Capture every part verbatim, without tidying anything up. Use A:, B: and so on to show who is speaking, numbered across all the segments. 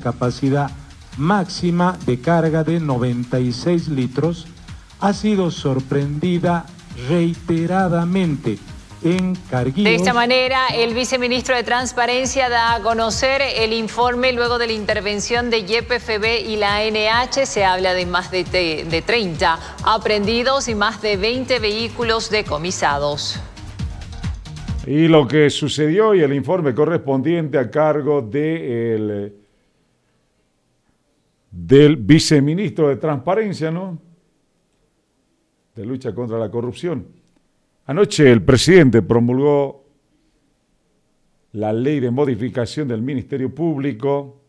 A: capacidad máxima de carga de noventa y seis litros, ha sido sorprendida reiteradamente en carguíos.
B: De esta manera, el viceministro de Transparencia da a conocer el informe luego de la intervención de Y P F B y la A N H. Se habla de más de, de treinta aprehendidos y más de veinte vehículos decomisados.
C: Y lo que sucedió y el informe correspondiente a cargo de el, del viceministro de Transparencia, ¿no? De lucha contra la corrupción. Anoche el presidente promulgó la ley de modificación del Ministerio Público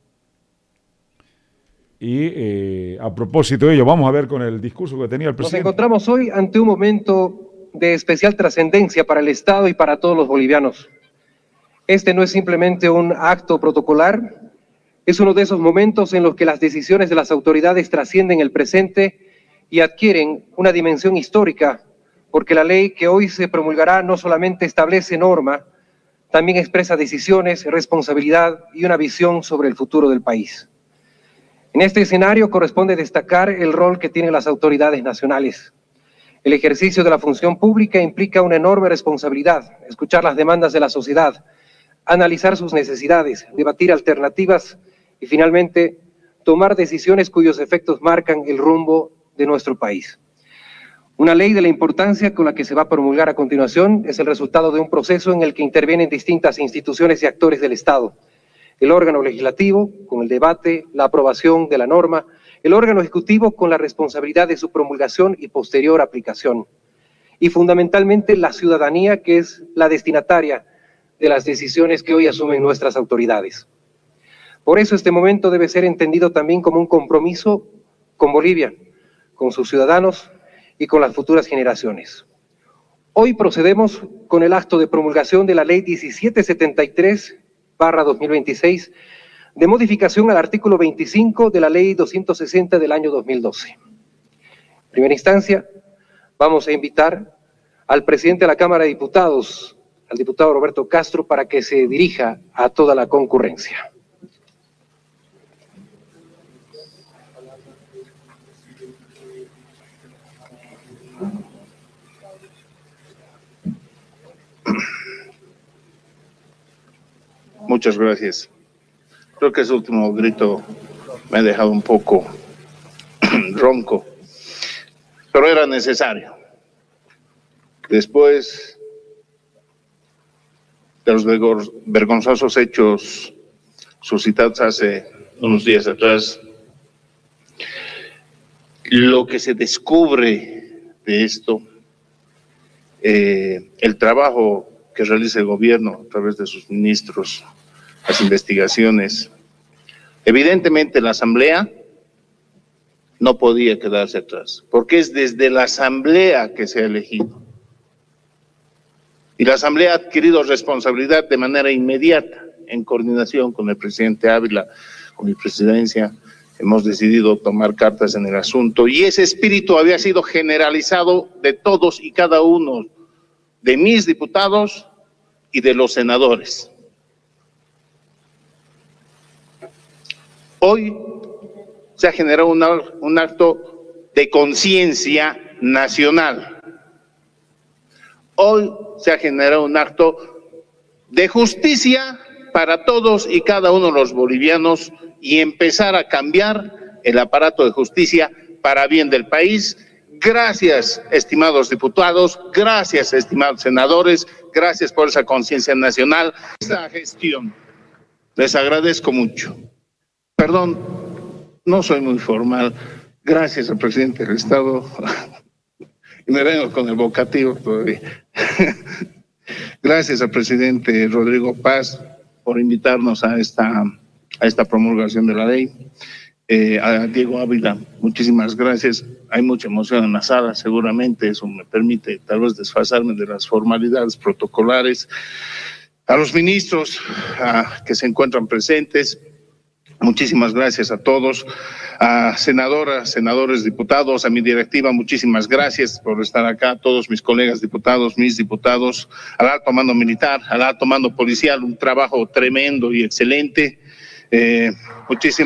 C: y eh, a propósito de ello, vamos a ver con el discurso que tenía el presidente.
D: Nos encontramos hoy ante un momento de especial trascendencia para el Estado y para todos los bolivianos. Este no es simplemente un acto protocolar, es uno de esos momentos en los que las decisiones de las autoridades trascienden el presente y adquieren una dimensión histórica, porque la ley que hoy se promulgará no solamente establece norma, también expresa decisiones, responsabilidad y una visión sobre el futuro del país. En este escenario corresponde destacar el rol que tienen las autoridades nacionales. El ejercicio de la función pública implica una enorme responsabilidad, escuchar las demandas de la sociedad, analizar sus necesidades, debatir alternativas y finalmente tomar decisiones cuyos efectos marcan el rumbo de nuestro país. Una ley de la importancia con la que se va a promulgar a continuación es el resultado de un proceso en el que intervienen distintas instituciones y actores del Estado. El órgano legislativo, con el debate, la aprobación de la norma, el órgano ejecutivo con la responsabilidad de su promulgación y posterior aplicación. Y fundamentalmente la ciudadanía, que es la destinataria de las decisiones que hoy asumen nuestras autoridades. Por eso este momento debe ser entendido también como un compromiso con Bolivia, con sus ciudadanos y con las futuras generaciones. Hoy procedemos con el acto de promulgación de la Ley diecisiete setenta y tres barra dos mil veintiséis de modificación al artículo veinticinco de la Ley doscientos sesenta del año dos mil doce. En primera instancia, vamos a invitar al presidente de la Cámara de Diputados, al diputado Roberto Castro, para que se dirija a toda la concurrencia.
E: Muchas gracias. Creo que ese último grito me ha dejado un poco ronco, pero era necesario. Después de los vergonzosos hechos suscitados hace unos días atrás, lo que se descubre de esto, eh, el trabajo que realiza el gobierno a través de sus ministros, las investigaciones. Evidentemente la Asamblea no podía quedarse atrás, porque es desde la Asamblea que se ha elegido. Y la Asamblea ha adquirido responsabilidad de manera inmediata, en coordinación con el presidente Ávila, con mi presidencia, hemos decidido tomar cartas en el asunto, y ese espíritu había sido generalizado de todos y cada uno de mis diputados y de los senadores. Hoy se ha generado un, un acto de conciencia nacional. Hoy se ha generado un acto de justicia para todos y cada uno de los bolivianos y empezar a cambiar el aparato de justicia para bien del país. Gracias, estimados diputados, gracias, estimados senadores, gracias por esa conciencia nacional, esa gestión. Les agradezco mucho. Perdón, no soy muy formal. Gracias al presidente del Estado. Y me vengo con el vocativo todavía. Gracias al presidente Rodrigo Paz por invitarnos a esta, a esta promulgación de la ley. Eh, a Diego Ávila, muchísimas gracias. Hay mucha emoción en la sala, seguramente eso me permite tal vez desfasarme de las formalidades protocolares. A los ministros a, que se encuentran presentes, muchísimas gracias a todos. A senadoras, senadores, diputados, a mi directiva, muchísimas gracias por estar acá, a todos mis colegas diputados, mis diputados, al alto mando militar, al alto mando policial, un trabajo tremendo y excelente. Eh, muchísimas